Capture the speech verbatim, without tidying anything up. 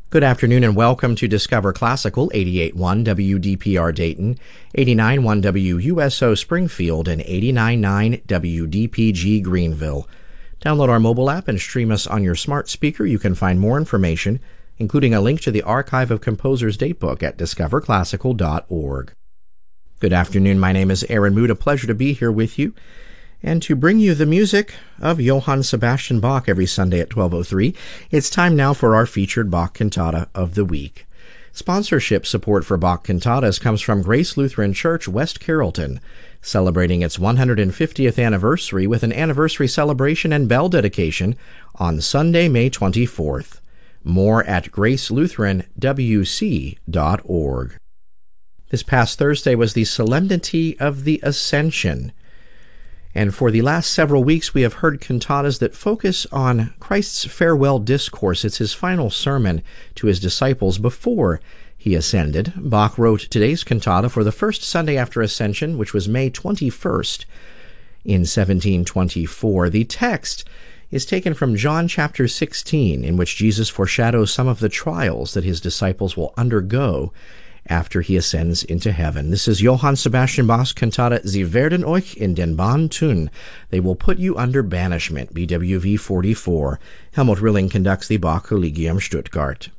Good afternoon and welcome to Discover Classical, eighty-eight point one W D P R Dayton, eighty-nine point one W U S O Springfield, and eighty-nine point nine W D P G Greenville. Download our mobile app and stream us on your smart speaker. You can find more information, including a link to the Archive of Composers Datebook at discover classical dot org. Good afternoon. My name is Aaron Mood. A pleasure to be here with you and to bring you the music of Johann Sebastian Bach every Sunday at twelve oh three. It's time now for our featured Bach cantata of the week. Sponsorship support for Bach cantatas comes from Grace Lutheran Church, West Carrollton, celebrating its one hundred fiftieth anniversary with an anniversary celebration and bell dedication on Sunday, May twenty-fourth. More at grace lutheran w c dot org. This past Thursday was the Solemnity of the Ascension. And for the last several weeks, we have heard cantatas that focus on Christ's farewell discourse. It's his final sermon to his disciples before he ascended. Bach wrote today's cantata for the first Sunday after Ascension, which was May twenty-first in seventeen twenty-four. The text is taken from John chapter sixteen, in which Jesus foreshadows some of the trials that his disciples will undergo after he ascends into heaven. This is Johann Sebastian Bach's cantata Sie werden euch in den Bann tun. They will put you under banishment, B W V forty-four. Helmut Rilling conducts the Bach Collegium Stuttgart.